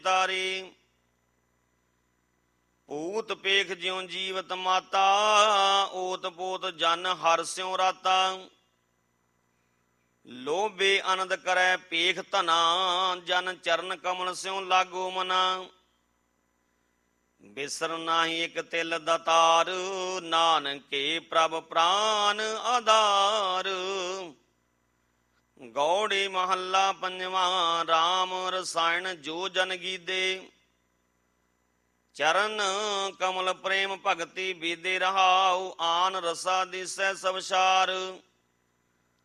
ਤਾਰੀ। ਪੂਤ ਪੇਖ ਜਿਉ ਜੀਵਤ ਮਾਤਾ, ਓਤ ਪੋਤ ਜਨ ਹਰਿ ਸਿਉ ਰਾਤਾ। ਲੋਭੇ ਅਨੰਦ ਕਰੈ ਪੇਖ ਧਨਾ, ਜਨ ਚਰਨ ਕਮਲ ਸਿਉ ਲਾਗੋ ਮਨਾ। ਬਿਸਰ ਨਾਹੀ ਇਕ ਤਿਲ ਦਾਤਾਰ, ਨਾਨਕੇ ਪ੍ਰਭ ਪ੍ਰਾਨ ਆਧਾਰ। ਗੌੜੀ ਮਹੱਲਾ ਪੰਜਵਾਂ। ਰਾਮ ਰਸਾਇਣ ਜੋ ਜਨ ਗੀਦੇ, ਚਰਨ ਕਮਲ ਪ੍ਰੇਮ ਭਗਤੀ ਬੀਦੇ ਰਹਾਉ। ਆਨ ਰਸਾ ਦਿਸੈ ਸਭ ਸਾਰ।